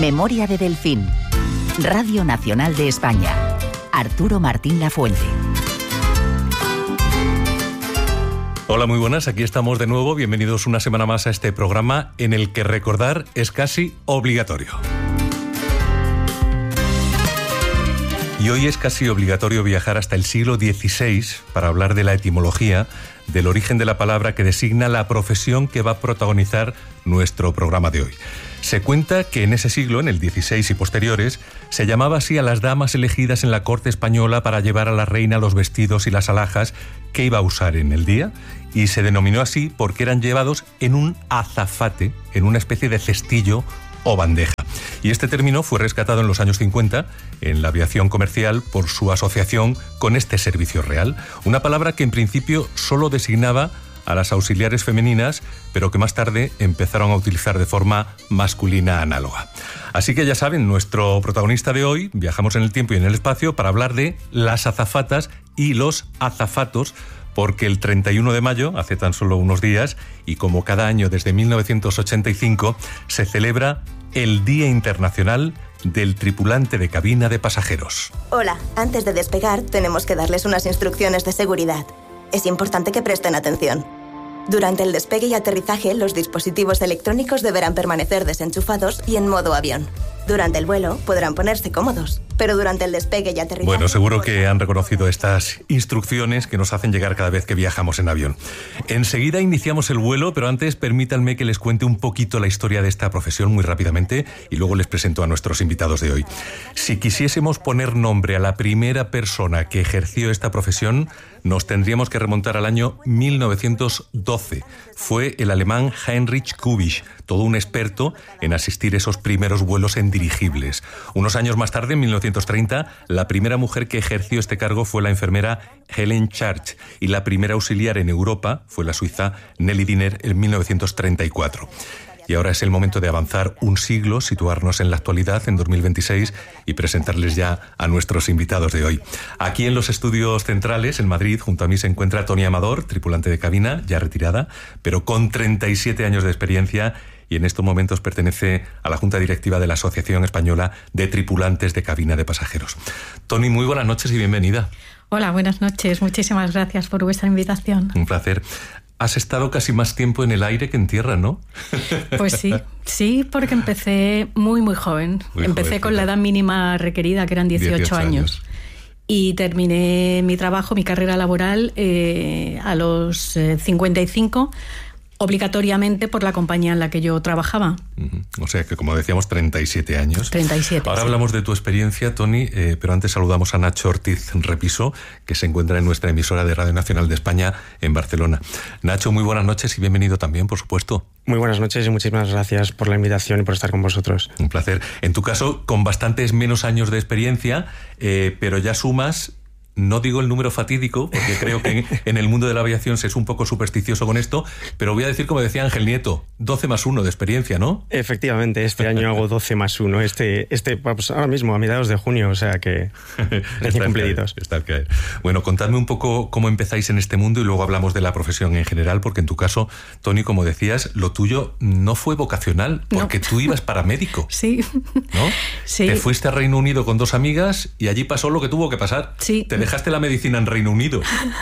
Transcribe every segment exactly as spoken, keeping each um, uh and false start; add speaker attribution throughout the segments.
Speaker 1: Memoria de Delfín. Radio Nacional de España. Arturo Martín Lafuente.
Speaker 2: Hola, muy buenas, aquí estamos de nuevo. Bienvenidos una semana más a este programa en el que recordar es casi obligatorio. Y hoy es casi obligatorio viajar hasta el siglo dieciséis para hablar de la etimología, del origen de la palabra que designa la profesión que va a protagonizar nuestro programa de hoy. Se cuenta que en ese siglo, en el dieciséis y posteriores, se llamaba así a las damas elegidas en la corte española para llevar a la reina los vestidos y las alhajas que iba a usar en el día, y se denominó así porque eran llevados en un azafate, en una especie de cestillo o bandeja. Y este término fue rescatado en los años cincuenta en la aviación comercial por su asociación con este servicio real, una palabra que en principio solo designaba a las auxiliares femeninas, pero que más tarde empezaron a utilizar de forma masculina análoga. Así que ya saben, nuestro protagonista de hoy, viajamos en el tiempo y en el espacio para hablar de las azafatas y los azafatos, porque el treinta y uno de mayo, hace tan solo unos días, y como cada año desde mil novecientos ochenta y cinco, se celebra el Día Internacional del Tripulante de Cabina de Pasajeros.
Speaker 3: Hola, antes de despegar tenemos que darles unas instrucciones de seguridad. Es importante que presten atención. Durante el despegue y aterrizaje, los dispositivos electrónicos deberán permanecer desenchufados y en modo avión. Durante el vuelo podrán ponerse cómodos, pero durante el despegue y aterrizaje...
Speaker 2: Bueno, seguro que han reconocido estas instrucciones que nos hacen llegar cada vez que viajamos en avión. Enseguida iniciamos el vuelo, pero antes permítanme que les cuente un poquito la historia de esta profesión muy rápidamente y luego les presento a nuestros invitados de hoy. Si quisiésemos poner nombre a la primera persona que ejerció esta profesión, nos tendríamos que remontar al año mil novecientos doce. Fue el alemán Heinrich Kubisch, todo un experto en asistir esos primeros vuelos en dirigibles. Unos años más tarde, en mil novecientos treinta, la primera mujer que ejerció este cargo fue la enfermera Helen Scharch y la primera auxiliar en Europa fue la suiza Nelly Diner en mil novecientos treinta y cuatro. Y ahora es el momento de avanzar un siglo, situarnos en la actualidad, en dos mil veintiséis, y presentarles ya a nuestros invitados de hoy. Aquí en los estudios centrales, en Madrid, junto a mí se encuentra Toni Amador, tripulante de cabina, ya retirada, pero con treinta y siete años de experiencia, y en estos momentos pertenece a la Junta Directiva de la Asociación Española de Tripulantes de Cabina de Pasajeros. Toni, muy buenas noches y bienvenida.
Speaker 4: Hola, buenas noches. Muchísimas gracias por vuestra invitación.
Speaker 2: Un placer. Has estado casi más tiempo en el aire que en tierra, ¿no?
Speaker 4: Pues sí, sí, porque empecé muy, muy joven. Muy empecé joven, con claro. La edad mínima requerida, que eran dieciocho años. Y terminé mi trabajo, mi carrera laboral, eh, a los eh, cincuenta y cinco, obligatoriamente por la compañía en la que yo trabajaba.
Speaker 2: Uh-huh. O sea que, como decíamos, treinta y siete años.
Speaker 4: treinta y siete,
Speaker 2: Ahora
Speaker 4: sí.
Speaker 2: Hablamos de tu experiencia, Toni, eh, pero antes saludamos a Nacho Ortiz Repiso, que se encuentra en nuestra emisora de Radio Nacional de España en Barcelona. Nacho, muy buenas noches y bienvenido también, por supuesto.
Speaker 5: Muy buenas noches y muchísimas gracias por la invitación y por estar con vosotros.
Speaker 2: Un placer. En tu caso, con bastantes menos años de experiencia, eh, pero ya sumas... No digo el número fatídico, porque creo que en, en el mundo de la aviación se es un poco supersticioso con esto, pero voy a decir, como decía Ángel Nieto, doce más uno de experiencia, ¿no?
Speaker 5: Efectivamente, este año hago doce más uno, este, este pues ahora mismo, a mediados de junio, o sea que recién cumpliditos.
Speaker 2: Está al caer. Bueno, contadme un poco cómo empezáis en este mundo y luego hablamos de la profesión en general, porque en tu caso, Toni, como decías, lo tuyo no fue vocacional, porque no. Tú ibas para médico.
Speaker 4: Sí.
Speaker 2: ¿No?
Speaker 4: Sí.
Speaker 2: Te fuiste a Reino Unido con dos amigas y allí pasó lo que tuvo que pasar.
Speaker 4: Sí.
Speaker 2: Te dejaste la medicina en Reino Unido.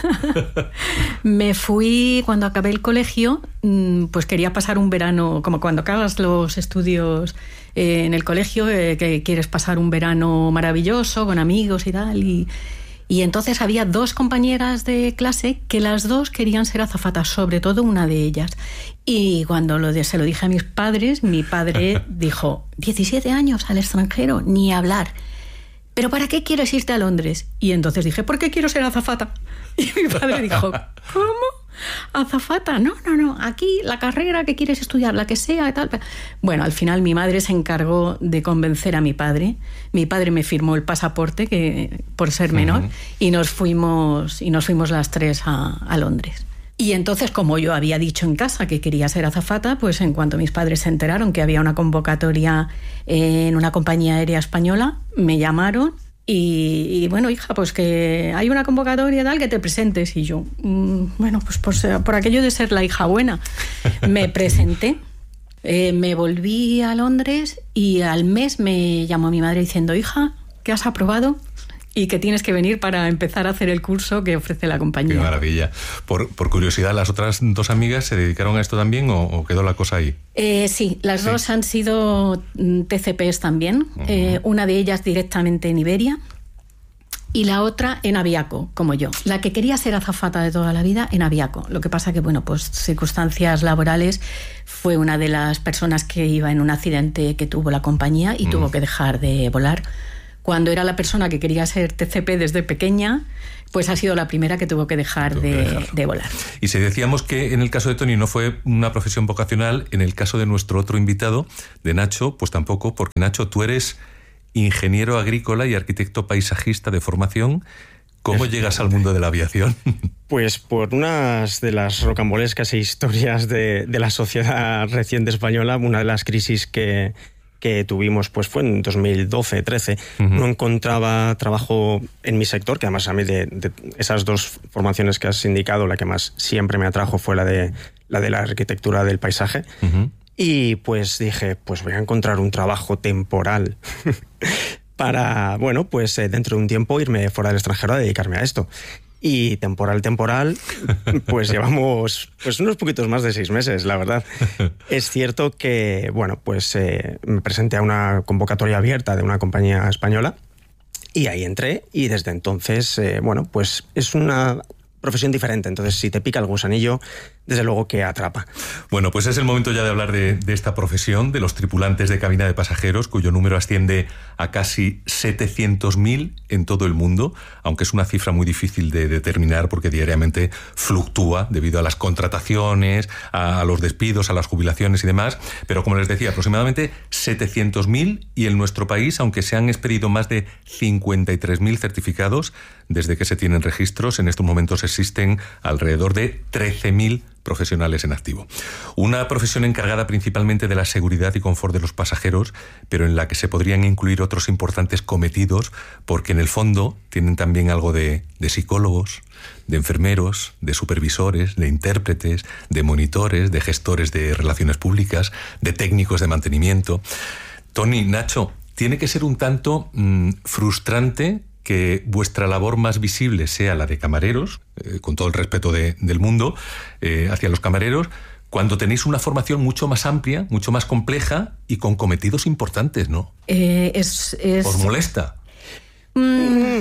Speaker 4: Me fui cuando acabé el colegio, pues quería pasar un verano, como cuando acabas los estudios eh, en el colegio, eh, que quieres pasar un verano maravilloso con amigos y tal, y, y entonces había dos compañeras de clase que las dos querían ser azafatas, sobre todo una de ellas. Y cuando lo de, se lo dije a mis padres, mi padre dijo, diecisiete años al extranjero, ni hablar. ¿Pero para qué quieres irte a Londres? Y entonces dije, ¿por qué quiero ser azafata? Y mi padre dijo, ¿cómo? ¿Azafata? No, no, no. Aquí la carrera que quieres estudiar, la que sea y tal. Bueno, al final mi madre se encargó de convencer a mi padre. Mi padre me firmó el pasaporte que, por ser menor, uh-huh. y nos fuimos, y nos fuimos las tres a, a Londres. Y entonces, como yo había dicho en casa que quería ser azafata, pues en cuanto mis padres se enteraron que había una convocatoria en una compañía aérea española, me llamaron y, y bueno, hija, pues que hay una convocatoria tal, que te presentes. Y yo, mmm, bueno, pues por, por aquello de ser la hija buena, me presenté. Eh, me volví a Londres y al mes me llamó mi madre diciendo, hija, ¿qué has aprobado? Y que tienes que venir para empezar a hacer el curso que ofrece la compañía.
Speaker 2: Qué maravilla. Por, por curiosidad, ¿las otras dos amigas se dedicaron a esto también o, o quedó la cosa ahí?
Speaker 4: Eh, sí, las sí. dos han sido T C Ps también. Uh-huh. Eh, una de ellas directamente en Iberia y la otra en Aviaco, como yo. La que quería ser azafata de toda la vida en Aviaco. Lo que pasa que, bueno, pues circunstancias laborales, fue una de las personas que iba en un accidente que tuvo la compañía y mm. tuvo que dejar de volar. Cuando era la persona que quería ser T C P desde pequeña, pues ha sido la primera que tuvo que dejar de, de volar.
Speaker 2: Y si decíamos que en el caso de Toni no fue una profesión vocacional, en el caso de nuestro otro invitado, de Nacho, pues tampoco, porque Nacho, tú eres ingeniero agrícola y arquitecto paisajista de formación. ¿Cómo llegas al mundo de la aviación?
Speaker 5: Pues por unas de las rocambolescas historias de, de la sociedad reciente española, una de las crisis que, que tuvimos pues fue en dos mil doce, trece. Uh-huh. No encontraba trabajo en mi sector, que además a mí de, de esas dos formaciones que has indicado, la que más siempre me atrajo fue la de la, de la arquitectura del paisaje. Uh-huh. Y pues dije, pues voy a encontrar un trabajo temporal para, bueno, pues eh, dentro de un tiempo irme fuera del extranjero a dedicarme a esto. Y temporal, temporal, pues llevamos pues unos poquitos más de seis meses, la verdad. Es cierto que, bueno, pues eh, me presenté a una convocatoria abierta de una compañía española y ahí entré y desde entonces, eh, bueno, pues es una profesión diferente. Entonces, si te pica el gusanillo, desde luego que atrapa.
Speaker 2: Bueno, pues es el momento ya de hablar de, de esta profesión, de los tripulantes de cabina de pasajeros, cuyo número asciende a casi setecientos mil en todo el mundo, aunque es una cifra muy difícil de determinar porque diariamente fluctúa debido a las contrataciones, a, a los despidos, a las jubilaciones y demás. Pero como les decía, aproximadamente setecientos mil, y en nuestro país, aunque se han expedido más de cincuenta y tres mil certificados desde que se tienen registros, en estos momentos existen alrededor de trece mil profesionales en activo. Una profesión encargada principalmente de la seguridad y confort de los pasajeros, pero en la que se podrían incluir otros importantes cometidos, porque en el fondo tienen también algo de, de psicólogos, de enfermeros, de supervisores, de intérpretes, de monitores, de gestores de relaciones públicas, de técnicos de mantenimiento. Toni, Nacho, tiene que ser un tanto mmm, frustrante que vuestra labor más visible sea la de camareros, eh, con todo el respeto de, del mundo, eh, hacia los camareros, cuando tenéis una formación mucho más amplia, mucho más compleja y con cometidos importantes, ¿no?
Speaker 4: Eh, es, es...
Speaker 2: ¿Os molesta?
Speaker 4: Mm.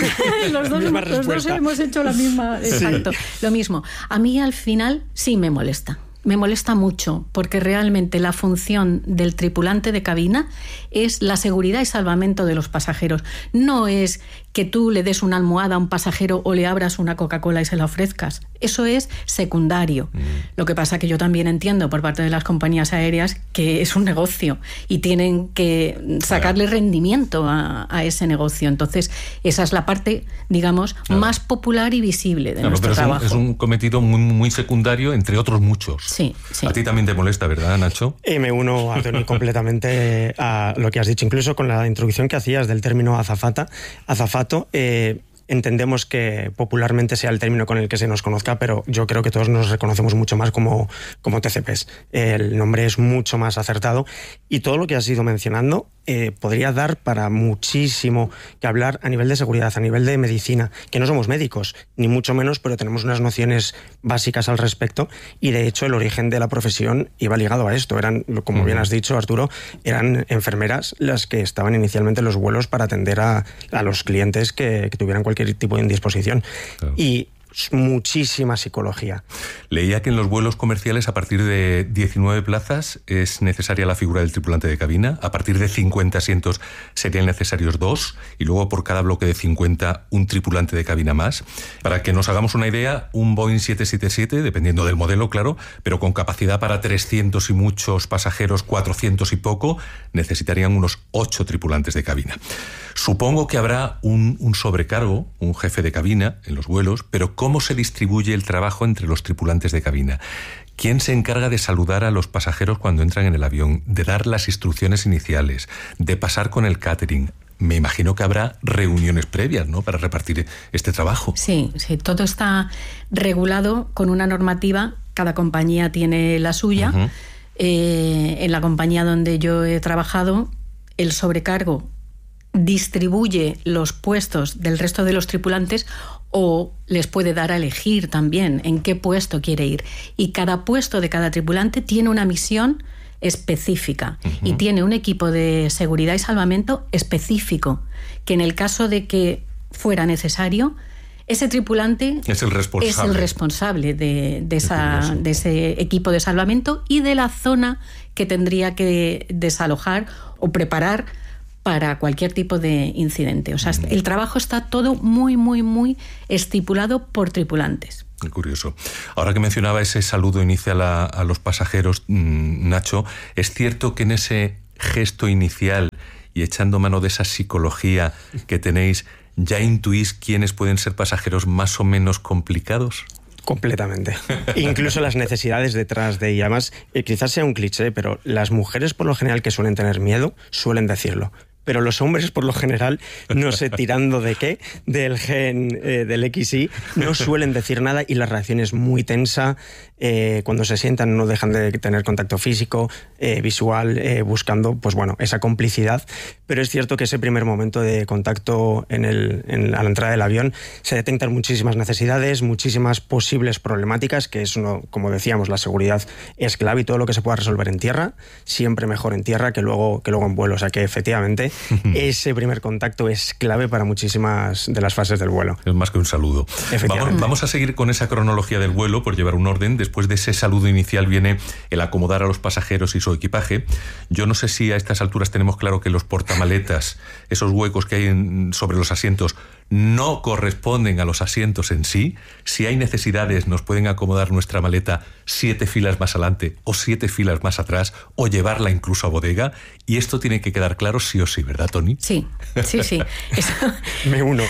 Speaker 4: los, dos, los dos hemos hecho la misma, exacto, sí. Lo mismo. A mí al final sí me molesta. Me molesta mucho porque realmente la función del tripulante de cabina es la seguridad y salvamento de los pasajeros. No es que tú le des una almohada a un pasajero o le abras una Coca-Cola y se la ofrezcas. Eso es secundario. Mm. Lo que pasa que yo también entiendo por parte de las compañías aéreas que es un negocio y tienen que sacarle claro. rendimiento a, a ese negocio. Entonces, esa es la parte, digamos, claro. más popular y visible de claro, nuestro
Speaker 2: pero
Speaker 4: trabajo.
Speaker 2: Es un, es un cometido muy, muy secundario entre otros muchos.
Speaker 4: Sí, sí.
Speaker 2: A ti también te molesta, ¿verdad, Nacho?
Speaker 5: Y me uno a Toni completamente a lo que has dicho, incluso con la introducción que hacías del término azafata. Azafato, eh, entendemos que popularmente sea el término con el que se nos conozca, pero yo creo que todos nos reconocemos mucho más como, como T C Ps. El nombre es mucho más acertado y todo lo que has ido mencionando eh, podría dar para muchísimo que hablar a nivel de seguridad, a nivel de medicina, que no somos médicos, ni mucho menos, pero tenemos unas nociones básicas al respecto y de hecho el origen de la profesión iba ligado a esto. Eran, como bien has dicho, Arturo, eran enfermeras las que estaban inicialmente en los vuelos para atender a, a los clientes que, que tuvieran cualquier tipo de indisposición. Claro. Y muchísima psicología.
Speaker 2: Leía que en los vuelos comerciales a partir de diecinueve plazas es necesaria la figura del tripulante de cabina, a partir de cincuenta asientos serían necesarios dos y luego por cada bloque de cincuenta un tripulante de cabina más. Para que nos hagamos una idea, un Boeing siete siete siete, dependiendo del modelo, claro, pero con capacidad para trescientos y muchos pasajeros, cuatrocientos y poco, necesitarían unos ocho tripulantes de cabina. Supongo que habrá un, un sobrecargo, un jefe de cabina en los vuelos, pero ¿cómo se distribuye el trabajo entre los tripulantes de cabina? ¿Quién se encarga de saludar a los pasajeros cuando entran en el avión, de dar las instrucciones iniciales, de pasar con el catering? Me imagino que habrá reuniones previas, ¿no?, para repartir este trabajo.
Speaker 4: Sí, sí, todo está regulado con una normativa, cada compañía tiene la suya. Uh-huh. eh, en la compañía donde yo he trabajado, el sobrecargo distribuye los puestos del resto de los tripulantes o les puede dar a elegir también en qué puesto quiere ir. Y cada puesto de cada tripulante tiene una misión específica uh-huh. y tiene un equipo de seguridad y salvamento específico, que en el caso de que fuera necesario, ese tripulante
Speaker 2: es el responsable,
Speaker 4: es el responsable de, de, esa, de ese equipo de salvamento y de la zona que tendría que desalojar o preparar para cualquier tipo de incidente. O sea, uh-huh. el trabajo está todo muy, muy, muy estipulado por tripulantes.
Speaker 2: Qué curioso. Ahora que mencionaba ese saludo inicial a, a los pasajeros, mmm, Nacho, ¿es cierto que en ese gesto inicial y echando mano de esa psicología que tenéis, ya intuís quiénes pueden ser pasajeros más o menos complicados?
Speaker 5: Completamente. Incluso las necesidades detrás de ella. Además, eh, quizás sea un cliché, pero las mujeres por lo general que suelen tener miedo suelen decirlo. Pero los hombres, por lo general, no sé tirando de qué, del gen eh, del equis i, no suelen decir nada y la reacción es muy tensa. Eh, cuando se sientan no dejan de tener contacto físico, eh, visual, eh, buscando, pues bueno, esa complicidad. Pero es cierto que ese primer momento de contacto en el, en, a la entrada del avión se detectan muchísimas necesidades, muchísimas posibles problemáticas, que es uno, como decíamos, la seguridad es clave y todo lo que se pueda resolver en tierra, siempre mejor en tierra que luego, que luego en vuelo. O sea que efectivamente ese primer contacto es clave para muchísimas de las fases del vuelo.
Speaker 2: Es más que un saludo. Vamos, vamos a seguir con esa cronología del vuelo por llevar un orden. Después de ese saludo inicial viene el acomodar a los pasajeros y su equipaje. Yo no sé si a estas alturas tenemos claro que los portamaletas, esos huecos que hay en, sobre los asientos, no corresponden a los asientos en sí. Si hay necesidades, nos pueden acomodar nuestra maleta siete filas más adelante o siete filas más atrás o llevarla incluso a bodega. Y esto tiene que quedar claro sí o sí, ¿verdad, Toni?
Speaker 4: Sí, sí, sí. Eso...
Speaker 5: Me uno.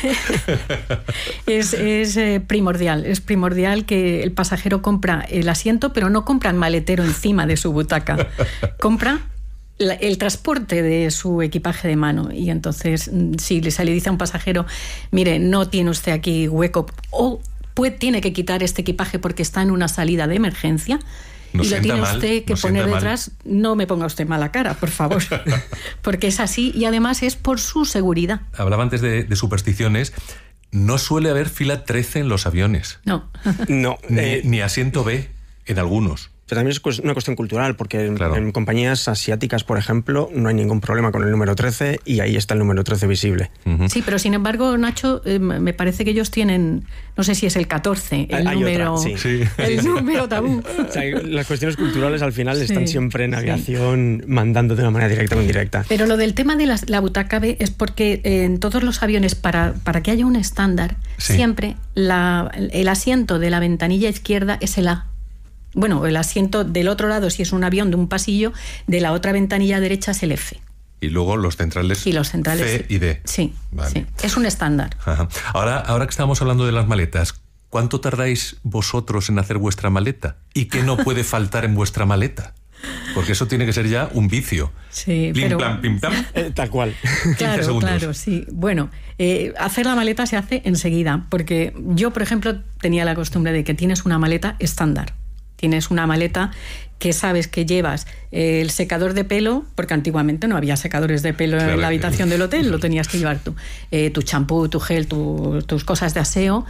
Speaker 4: es es eh, primordial. Es primordial que el pasajero compra el asiento, pero no compra el maletero encima de su butaca. Compra el transporte de su equipaje de mano. Y entonces, si se le dice a un pasajero, mire, no tiene usted aquí hueco, o puede, tiene que quitar este equipaje porque está en una salida de emergencia,
Speaker 2: no
Speaker 4: y lo tiene
Speaker 2: mal,
Speaker 4: usted que
Speaker 2: no
Speaker 4: poner detrás, mal. No me ponga usted mala cara, por favor. Porque es así y además es por su seguridad.
Speaker 2: Hablaba antes de, de supersticiones. No suele haber fila trece en los aviones.
Speaker 4: No.
Speaker 5: No.
Speaker 2: Ni,
Speaker 5: Eh...
Speaker 2: ni asiento B en algunos.
Speaker 5: Pero también es una cuestión cultural, porque
Speaker 2: claro.
Speaker 5: en, en compañías asiáticas, por ejemplo, no hay ningún problema con el número trece y ahí está el número trece visible.
Speaker 4: Uh-huh. Sí, pero sin embargo, Nacho, eh, me parece que ellos tienen, no sé si es el catorce, el
Speaker 5: hay
Speaker 4: número
Speaker 5: otra, sí.
Speaker 2: Sí.
Speaker 4: el número tabú.
Speaker 5: O sea, las cuestiones culturales al final
Speaker 4: sí,
Speaker 5: están siempre en aviación,
Speaker 4: sí.
Speaker 5: mandando de una manera directa o indirecta.
Speaker 4: Pero lo del tema de la, la butaca B es porque eh, en todos los aviones, para, para que haya un estándar, sí. siempre la, el asiento de la ventanilla izquierda es el A. Bueno, el asiento del otro lado, si es un avión de un pasillo, de la otra ventanilla derecha es el F.
Speaker 2: Y luego los centrales,
Speaker 4: y los centrales
Speaker 2: C y D.
Speaker 4: Sí,
Speaker 2: vale.
Speaker 4: sí, es un estándar.
Speaker 2: Ajá. Ahora, ahora que estamos hablando de las maletas, ¿cuánto tardáis vosotros en hacer vuestra maleta? ¿Y qué no puede faltar en vuestra maleta? Porque eso tiene que ser ya un vicio.
Speaker 4: Sí,
Speaker 2: pim,
Speaker 4: pero...
Speaker 2: plam, pim, plam.
Speaker 5: Eh, tal cual.
Speaker 4: Claro,
Speaker 2: segundos.
Speaker 4: claro, sí. Bueno, eh, hacer la maleta se hace enseguida, porque yo, por ejemplo, tenía la costumbre de que tienes una maleta estándar. Tienes una maleta que sabes que llevas el secador de pelo, porque antiguamente no había secadores de pelo claro, en la habitación del hotel, lo tenías que llevar tú. Eh, tu champú, tu gel, tu, tus cosas de aseo.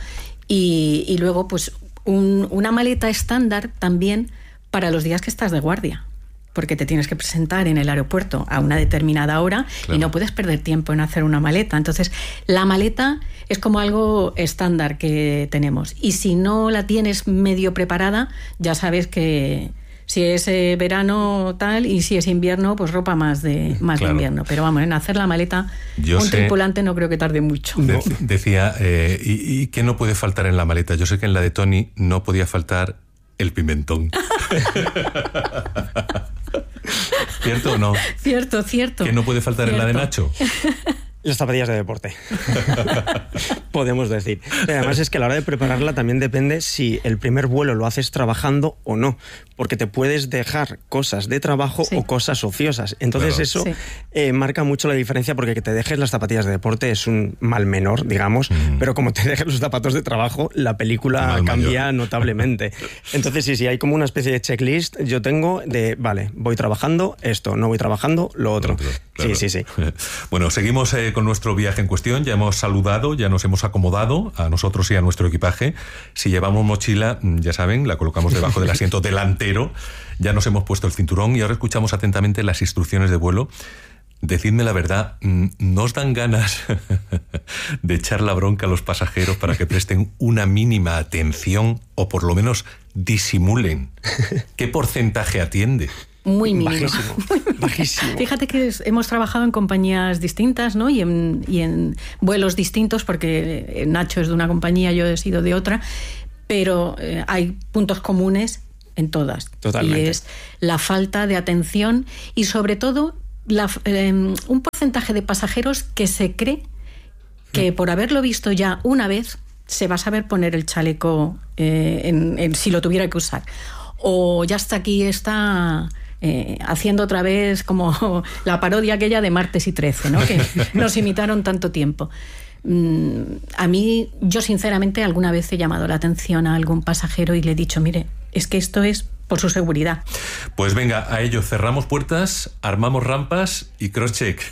Speaker 4: Y, y luego, pues, un, una maleta estándar también para los días que estás de guardia. Porque te tienes que presentar en el aeropuerto a una determinada hora claro. y no puedes perder tiempo en hacer una maleta. Entonces, la maleta es como algo estándar que tenemos. Y si no la tienes medio preparada, ya sabes que si es eh, verano tal y si es invierno, pues ropa más de más claro. de invierno. Pero vamos, en hacer la maleta, Yo un sé, tripulante no creo que tarde mucho.
Speaker 2: De, decía, eh, ¿y, ¿y qué no puede faltar en la maleta? Yo sé que en la de Toni no podía faltar el pimentón. ¿Cierto o no?
Speaker 4: Cierto, cierto.
Speaker 2: ¿Que no puede faltar cierto. En la de Nacho?
Speaker 5: Las zapatillas de deporte, podemos decir. Además es que a la hora de prepararla también depende si el primer vuelo lo haces trabajando o no, porque te puedes dejar cosas de trabajo sí. o cosas ociosas. Entonces claro. eso sí. eh, marca mucho la diferencia, porque que te dejes las zapatillas de deporte es un mal menor, digamos, mm. pero como te dejes los zapatos de trabajo, la película mal cambia mayor. Notablemente. Entonces sí, sí, hay como una especie de checklist, yo tengo de, vale, voy trabajando esto, no voy trabajando lo otro. otro claro. Sí, sí, sí.
Speaker 2: Bueno, seguimos eh, con nuestro viaje en cuestión, ya hemos saludado, ya nos hemos acomodado a nosotros y a nuestro equipaje. Si llevamos mochila, ya saben, la colocamos debajo del asiento delantero, ya nos hemos puesto el cinturón y ahora escuchamos atentamente las instrucciones de vuelo. Decidme la verdad, ¿no os dan ganas de echar la bronca a los pasajeros para que presten una mínima atención o por lo menos disimulen? ¿Qué porcentaje atiende?
Speaker 4: Muy mínimo.
Speaker 5: Bajísimo, bajísimo.
Speaker 4: Fíjate que es, hemos trabajado en compañías distintas, ¿no? Y en, y en vuelos distintos, porque Nacho es de una compañía, yo he sido de otra, pero eh, hay puntos comunes en todas.
Speaker 5: Totalmente.
Speaker 4: Y es la falta de atención y sobre todo la, eh, un porcentaje de pasajeros que se cree que por haberlo visto ya una vez se va a saber poner el chaleco eh, en, en, si lo tuviera que usar. O ya hasta aquí está... Eh, haciendo otra vez como la parodia aquella de Martes y Trece, ¿no? Que nos imitaron tanto tiempo. Mm, a mí, yo sinceramente alguna vez he llamado la atención a algún pasajero y le he dicho, mire, es que esto es por su seguridad.
Speaker 2: Pues venga, a ello, cerramos puertas, armamos rampas y cross-check.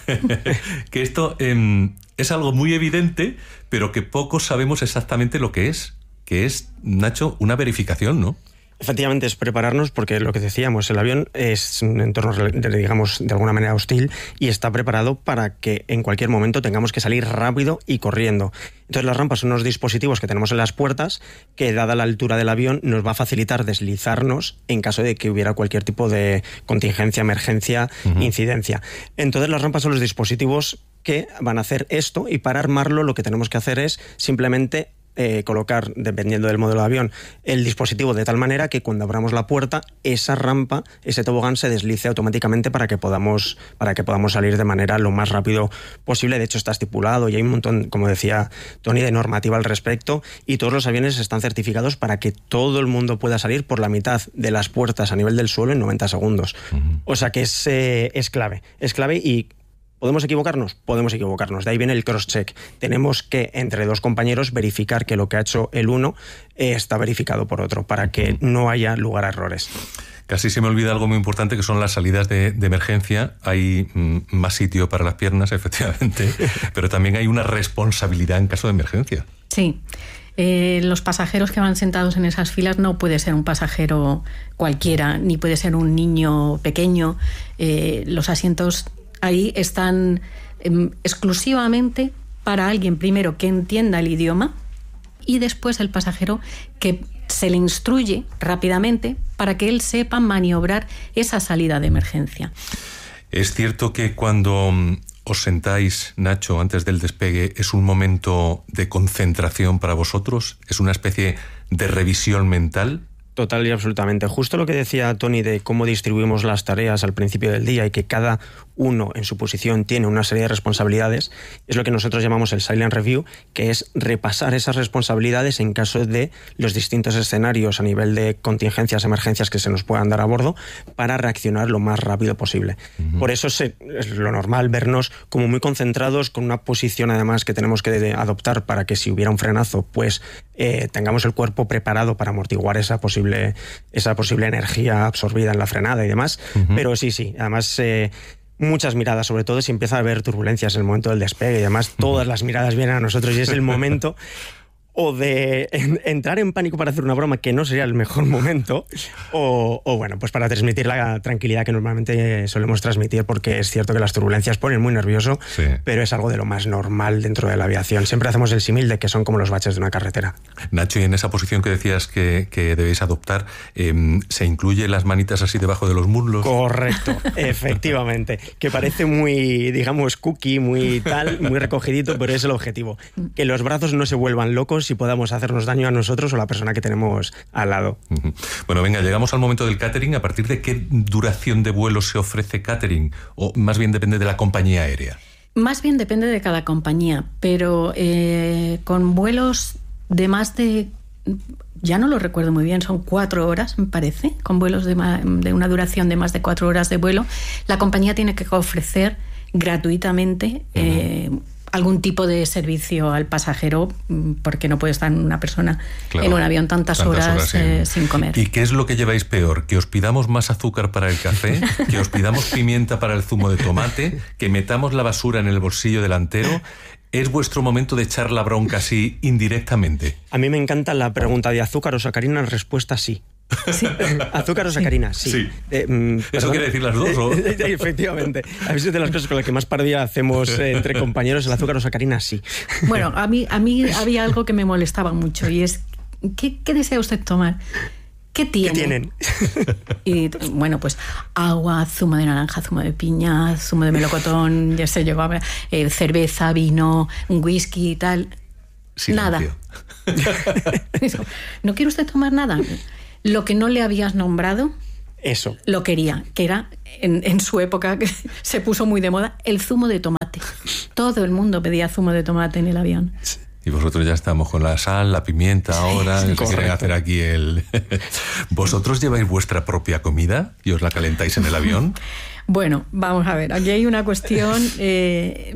Speaker 2: Que esto eh, es algo muy evidente, pero que pocos sabemos exactamente lo que es. Que es, Nacho, una verificación, ¿no?
Speaker 5: Efectivamente, es prepararnos, porque lo que decíamos, el avión es un entorno, digamos, de alguna manera hostil y está preparado para que en cualquier momento tengamos que salir rápido y corriendo. Entonces las rampas son unos dispositivos que tenemos en las puertas que, dada la altura del avión, nos va a facilitar deslizarnos en caso de que hubiera cualquier tipo de contingencia, emergencia, uh-huh. incidencia. Entonces las rampas son los dispositivos que van a hacer esto, y para armarlo lo que tenemos que hacer es simplemente Eh, colocar, dependiendo del modelo de avión, el dispositivo de tal manera que cuando abramos la puerta, esa rampa, ese tobogán se deslice automáticamente para que podamos, para que podamos salir de manera lo más rápido posible. De hecho, está estipulado y hay un montón, como decía Tony, de normativa al respecto, y todos los aviones están certificados para que todo el mundo pueda salir por la mitad de las puertas a nivel del suelo en noventa segundos. Uh-huh. O sea que es, eh, es clave, es clave y ¿podemos equivocarnos? Podemos equivocarnos. De ahí viene el cross-check. Tenemos que, entre dos compañeros, verificar que lo que ha hecho el uno eh, está verificado por otro, para que no haya lugar a errores.
Speaker 2: Casi se me olvida algo muy importante, que son las salidas de, de emergencia. Hay mm, más sitio para las piernas, efectivamente, pero también hay una responsabilidad en caso de emergencia.
Speaker 4: Sí. Eh, los pasajeros que van sentados en esas filas no puede ser un pasajero cualquiera, ni puede ser un niño pequeño. Eh, los asientos ahí están eh, exclusivamente para alguien, primero, que entienda el idioma, y después el pasajero que se le instruye rápidamente para que él sepa maniobrar esa salida de emergencia.
Speaker 2: Es cierto que cuando os sentáis, Nacho, antes del despegue, es un momento de concentración para vosotros, es una especie de revisión mental.
Speaker 5: Total y absolutamente. Justo lo que decía Tony de cómo distribuimos las tareas al principio del día y que cada uno en su posición tiene una serie de responsabilidades, es lo que nosotros llamamos el Silent Review, que es repasar esas responsabilidades en caso de los distintos escenarios a nivel de contingencias, emergencias que se nos puedan dar a bordo, para reaccionar lo más rápido posible. Uh-huh. Por eso es, es lo normal vernos como muy concentrados, con una posición además que tenemos que adoptar para que si hubiera un frenazo, pues eh, tengamos el cuerpo preparado para amortiguar esa posible, esa posible energía absorbida en la frenada y demás. Uh-huh. Pero sí, sí, además Eh, muchas miradas, sobre todo si empieza a haber turbulencias en el momento del despegue, y además todas las miradas vienen a nosotros y es el momento o de en, entrar en pánico para hacer una broma, que no sería el mejor momento, o, o bueno, pues para transmitir la tranquilidad que normalmente solemos transmitir, porque es cierto que las turbulencias ponen muy nervioso, sí. pero es algo de lo más normal dentro de la aviación. Siempre hacemos el símil de que son como los baches de una carretera.
Speaker 2: Nacho, y en esa posición que decías que, que debéis adoptar, eh, ¿se incluye las manitas así debajo de los muslos?
Speaker 5: Correcto, efectivamente, que parece muy, digamos, cookie, muy tal, muy recogidito, pero es el objetivo, que los brazos no se vuelvan locos y podamos hacernos daño a nosotros o a la persona que tenemos al lado.
Speaker 2: Bueno, venga, llegamos al momento del catering. ¿A partir de qué duración de vuelo se ofrece catering? O más bien depende de la compañía aérea.
Speaker 4: Más bien depende de cada compañía, pero eh, con vuelos de más de... Ya no lo recuerdo muy bien, son cuatro horas, me parece, con vuelos de, ma- de una duración de más de cuatro horas de vuelo, la compañía tiene que ofrecer gratuitamente eh, uh-huh. algún tipo de servicio al pasajero, porque no puede estar una persona claro, en un avión tantas, tantas horas, horas sin... Eh, sin comer.
Speaker 2: ¿Y qué es lo que lleváis peor? ¿Que os pidamos más azúcar para el café? ¿Que os pidamos pimienta para el zumo de tomate? ¿Que metamos la basura en el bolsillo delantero? ¿Es vuestro momento de echar la bronca así indirectamente?
Speaker 5: A mí me encanta la pregunta de azúcar o sacarina, la respuesta sí. ¿Sí? ¿Azúcar o sacarina? Sí. sí.
Speaker 2: Eh, mm, ¿Eso quiere decir las dos? ¿O?
Speaker 5: Efectivamente. A veces de las cosas con las que más parodia hacemos eh, entre compañeros, el azúcar o sacarina, sí.
Speaker 4: Bueno, a mí, a mí había algo que me molestaba mucho y es, ¿qué, qué desea usted tomar? ¿Qué tiene?
Speaker 5: ¿Qué tienen?
Speaker 4: Y bueno, pues agua, zumo de naranja, zumo de piña, zumo de melocotón, ya sé yo, eh, cerveza, vino, un whisky y tal.
Speaker 2: Silencio.
Speaker 4: Nada. ¿No quiere usted tomar nada? Lo que no le habías nombrado,
Speaker 5: eso
Speaker 4: lo quería, que era en, en su época que se puso muy de moda, el zumo de tomate. Todo el mundo pedía zumo de tomate en el avión.
Speaker 2: Y vosotros ya estamos con la sal, la pimienta ahora, sí, sí, quieren hacer aquí el... ¿Vosotros lleváis vuestra propia comida y os la calentáis en el avión?
Speaker 4: Bueno, vamos a ver, aquí hay una cuestión, eh,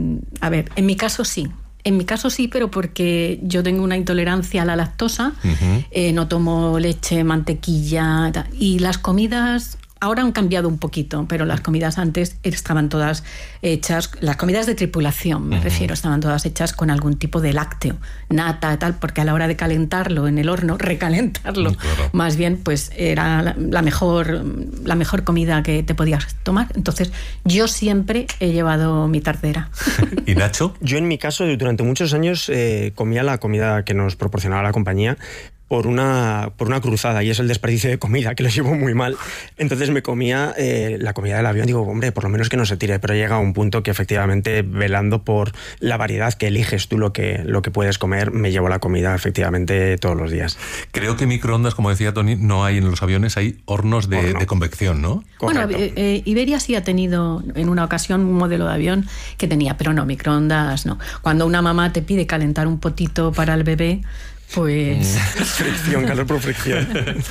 Speaker 4: a ver, en mi caso sí. En mi caso sí, pero porque yo tengo una intolerancia a la lactosa, uh-huh. eh, no tomo leche, mantequilla, y las comidas ahora han cambiado un poquito, pero las comidas antes estaban todas hechas, las comidas de tripulación me uh-huh. refiero, estaban todas hechas con algún tipo de lácteo, nata, tal, porque a la hora de calentarlo en el horno, recalentarlo, claro. más bien, pues era la, la mejor la mejor comida que te podías tomar. Entonces, yo siempre he llevado mi tartera.
Speaker 2: ¿Y Nacho?
Speaker 5: Yo en mi caso, durante muchos años eh, comía la comida que nos proporcionaba la compañía, por una, por una cruzada, y es el desperdicio de comida, que lo llevo muy mal. Entonces me comía eh, la comida del avión, digo, hombre, por lo menos que no se tire, pero llega a un punto que efectivamente, velando por la variedad que eliges tú lo que, lo que puedes comer, me llevo la comida efectivamente todos los días.
Speaker 2: Creo que microondas, como decía Tony, no hay en los aviones, hay hornos de, Horno. de convección, ¿no?
Speaker 4: Correcto. Bueno, eh, eh, Iberia sí ha tenido en una ocasión un modelo de avión que tenía, pero no, microondas no. Cuando una mamá te pide calentar un potito para el bebé, pues...
Speaker 5: fricción, calor por fricción.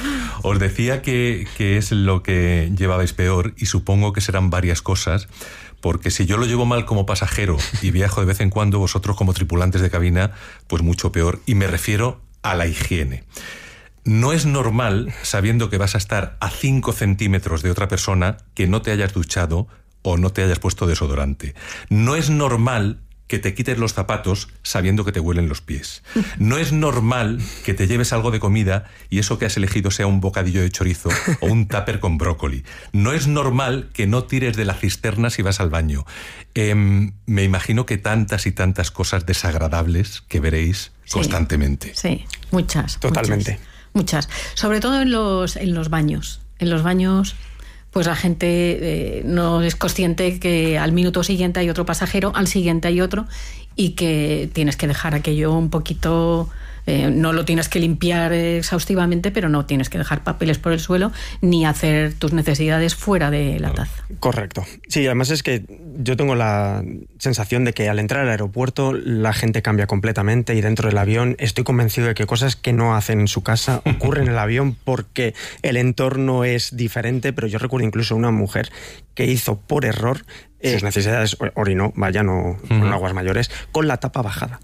Speaker 2: Os decía que, que es lo que llevabais peor, y supongo que serán varias cosas, porque si yo lo llevo mal como pasajero y viajo de vez en cuando, vosotros como tripulantes de cabina, pues mucho peor, y me refiero a la higiene. No es normal, sabiendo que vas a estar a cinco centímetros de otra persona, que no te hayas duchado o no te hayas puesto desodorante. No es normal que te quites los zapatos sabiendo que te huelen los pies. No es normal que te lleves algo de comida y eso que has elegido sea un bocadillo de chorizo o un tupper con brócoli. No es normal que no tires de la cisterna si vas al baño. Eh, me imagino que tantas y tantas cosas desagradables que veréis sí, constantemente.
Speaker 4: Sí, muchas.
Speaker 5: Totalmente.
Speaker 4: Muchas. muchas. Sobre todo en los, en los baños. En los baños... pues la gente eh, no es consciente que al minuto siguiente hay otro pasajero, al siguiente hay otro, y que tienes que dejar aquello un poquito... Eh, no lo tienes que limpiar exhaustivamente, pero no tienes que dejar papeles por el suelo ni hacer tus necesidades fuera de la taza.
Speaker 5: Correcto. Sí, además es que yo tengo la sensación de que al entrar al aeropuerto la gente cambia completamente, y dentro del avión estoy convencido de que cosas que no hacen en su casa ocurren en el avión porque el entorno es diferente. Pero yo recuerdo incluso una mujer que hizo por error eh, sus necesidades, orinó, vaya, no con uh-huh. aguas mayores, con la tapa bajada.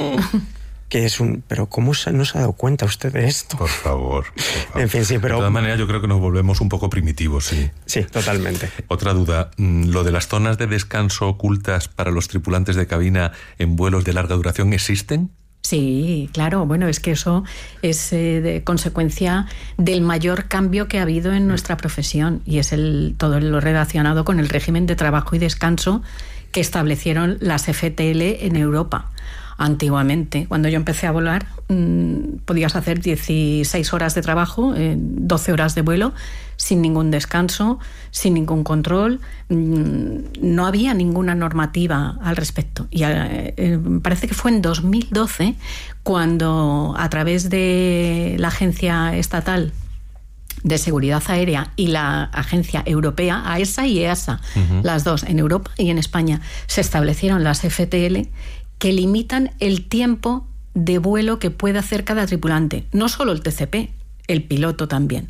Speaker 5: Que es un... Pero ¿cómo se, no se ha dado cuenta usted de esto?
Speaker 2: Por favor. Por favor.
Speaker 5: En fin, sí, pero...
Speaker 2: De todas maneras, yo creo que nos volvemos un poco primitivos, sí.
Speaker 5: Sí, totalmente.
Speaker 2: Otra duda. ¿Lo de las zonas de descanso ocultas para los tripulantes de cabina en vuelos de larga duración existen?
Speaker 4: Sí, claro. Bueno, es que eso es eh, de consecuencia del mayor cambio que ha habido en nuestra profesión, y es el todo lo relacionado con el régimen de trabajo y descanso que establecieron las F T L en Europa. Antiguamente, cuando yo empecé a volar, mmm, podías hacer dieciséis horas de trabajo, eh, doce horas de vuelo, sin ningún descanso, sin ningún control. Mmm, no había ninguna normativa al respecto. Y eh, eh, parece que fue en dos mil doce cuando, a través de la agencia estatal de Seguridad Aérea y la Agencia Europea, A E S A y E A S A, uh-huh. las dos, en Europa y en España, se establecieron las F T L que limitan el tiempo de vuelo que puede hacer cada tripulante. No solo el T C P, el piloto también.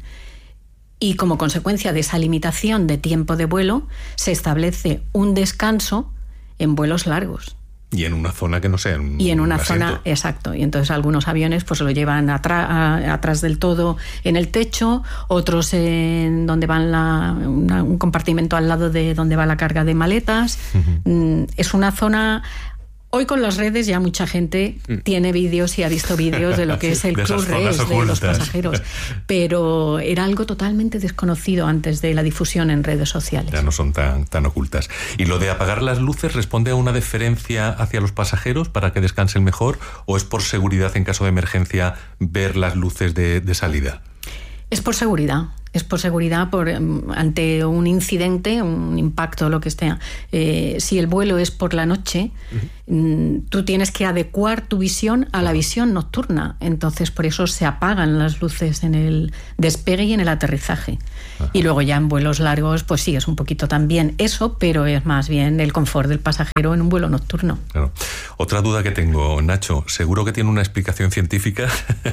Speaker 4: Y como consecuencia de esa limitación de tiempo de vuelo, se establece un descanso en vuelos largos.
Speaker 2: Y en una zona que no sea un
Speaker 4: Y en una
Speaker 2: asiento.
Speaker 4: zona, exacto. Y entonces algunos aviones pues lo llevan atrás, a, atrás del todo en el techo, otros en donde van la, una, un compartimento al lado de donde va la carga de maletas. Uh-huh. Es una zona... Hoy con las redes ya mucha gente tiene vídeos y ha visto vídeos de lo que es el crew race de los pasajeros, pero era algo totalmente desconocido antes de la difusión en redes sociales.
Speaker 2: Ya no son tan, tan ocultas. ¿Y lo de apagar las luces responde a una deferencia hacia los pasajeros para que descansen mejor o es por seguridad en caso de emergencia ver las luces de, de salida?
Speaker 4: Es por seguridad. Es por seguridad, por, ante un incidente, un impacto, lo que sea. Eh, si el vuelo es por la noche, uh-huh. tú tienes que adecuar tu visión a la visión nocturna. Entonces, por eso se apagan las luces en el despegue y en el aterrizaje. Uh-huh. Y luego ya en vuelos largos, pues sí, es un poquito también eso, pero es más bien el confort del pasajero en un vuelo nocturno.
Speaker 2: Claro. Otra duda que tengo, Nacho, seguro que tiene una explicación científica,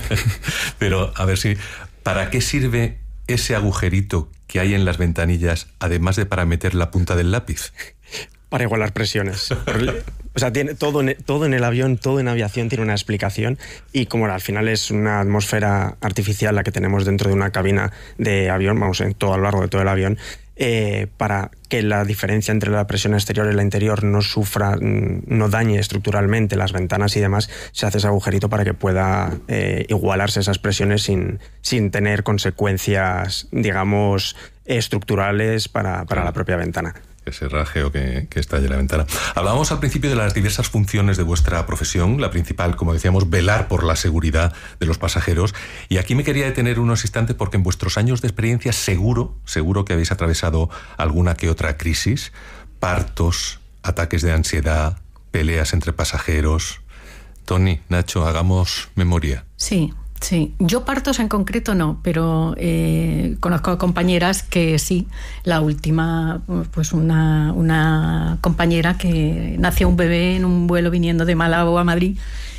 Speaker 2: pero a ver si... ¿Para qué sirve ese agujerito que hay en las ventanillas, además de para meter la punta del lápiz?
Speaker 5: Para igualar presiones. O sea, tiene todo, en, todo en el avión, todo en aviación tiene una explicación y como al final es una atmósfera artificial la que tenemos dentro de una cabina de avión, vamos, en todo a lo largo de todo el avión, eh, para que la diferencia entre la presión exterior y la interior no sufra, no dañe estructuralmente las ventanas y demás, se hace ese agujerito para que pueda eh, igualarse esas presiones sin, sin tener consecuencias, digamos, estructurales para, para la propia ventana.
Speaker 2: Que se raje o que, que estalle la ventana. Hablábamos al principio de las diversas funciones de vuestra profesión, la principal, como decíamos, velar por la seguridad de los pasajeros, y aquí me quería detener unos instantes porque en vuestros años de experiencia seguro, seguro que habéis atravesado alguna que otra crisis, partos, ataques de ansiedad, peleas entre pasajeros. Tony, Nacho, hagamos memoria.
Speaker 4: Sí. Sí, yo partos en concreto no, pero eh, conozco a compañeras que sí. La última, pues una, una compañera que nació un bebé en un vuelo viniendo de Malabo a Madrid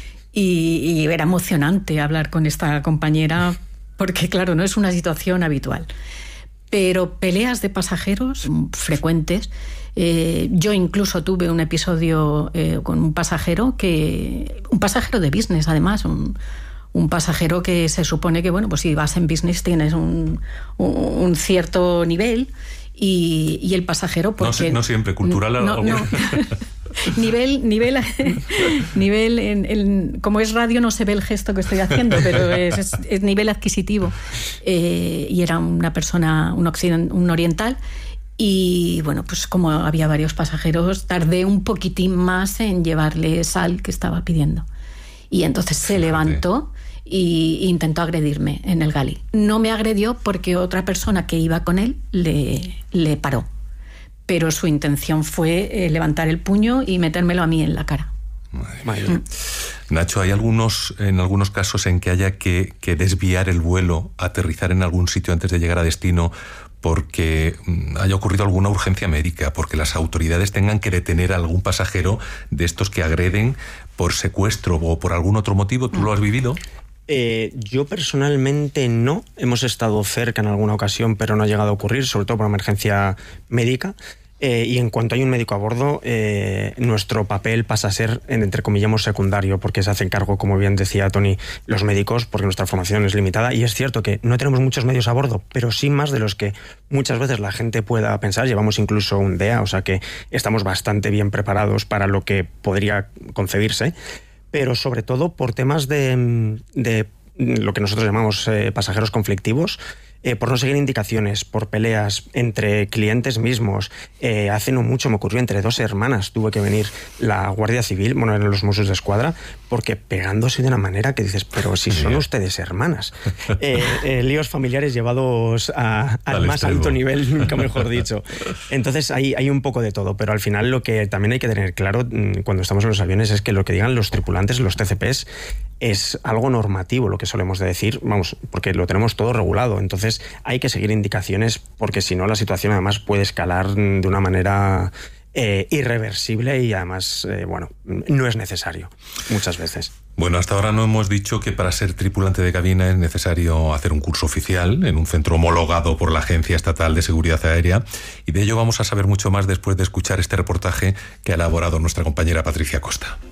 Speaker 4: y, y era emocionante hablar con esta compañera porque, claro, no es una situación habitual. Pero peleas de pasajeros frecuentes. Eh, yo incluso tuve un episodio eh, con un pasajero que, un pasajero de business, además, un Un pasajero que se supone que, bueno, pues si vas en business tienes un, un cierto nivel y, y el pasajero... Porque,
Speaker 2: no, no siempre, cultural
Speaker 4: no,
Speaker 2: algo.
Speaker 4: No. nivel, nivel, nivel en, en, como es radio no se ve el gesto que estoy haciendo, pero es, es, es nivel adquisitivo. Eh, y era una persona, un, occident, un oriental, y bueno, pues como había varios pasajeros, tardé un poquitín más en llevarle sal que estaba pidiendo. Y entonces se levantó e intentó agredirme en el galley. No me agredió porque otra persona que iba con él le, le paró. Pero su intención fue eh, levantar el puño y metérmelo a mí en la cara.
Speaker 2: Madre mía. Mm. Nacho, ¿hay algunos, en algunos casos en que haya que, que desviar el vuelo, aterrizar en algún sitio antes de llegar a destino porque haya ocurrido alguna urgencia médica, porque las autoridades tengan que detener a algún pasajero de estos que agreden por secuestro o por algún otro motivo? ¿Tú lo has vivido?
Speaker 5: Eh, yo personalmente no. Hemos estado cerca en alguna ocasión, pero no ha llegado a ocurrir, sobre todo por emergencia médica. Eh, y en cuanto hay un médico a bordo, eh, nuestro papel pasa a ser, entre comillas, secundario, porque se hacen cargo, como bien decía Tony, los médicos, porque nuestra formación es limitada. Y es cierto que no tenemos muchos medios a bordo, pero sí más de los que muchas veces la gente pueda pensar. Llevamos incluso un D E A, o sea que estamos bastante bien preparados para lo que podría concebirse, pero sobre todo por temas de, de lo que nosotros llamamos eh, pasajeros conflictivos. Eh, por no seguir indicaciones, por peleas entre clientes mismos. Eh, hace no mucho me ocurrió entre dos hermanas. Tuve que venir la Guardia Civil, bueno, eran los Mossos d'Esquadra, porque pegándose de una manera que dices, pero si son ustedes hermanas. Eh, eh, líos familiares llevados a, al, al más extremo. Alto nivel, nunca mejor dicho. Entonces hay, hay un poco de todo, pero al final lo que también hay que tener claro cuando estamos en los aviones es que lo que digan los tripulantes, los T C Ps, es algo normativo, lo que solemos decir, vamos, porque lo tenemos todo regulado. Entonces Entonces hay que seguir indicaciones porque si no la situación además puede escalar de una manera eh, irreversible y además, eh, bueno, no es necesario muchas veces.
Speaker 2: Bueno, hasta ahora no hemos dicho que para ser tripulante de cabina es necesario hacer un curso oficial en un centro homologado por la Agencia Estatal de Seguridad Aérea, y de ello vamos a saber mucho más después de escuchar este reportaje que ha elaborado nuestra compañera Patricia Costa.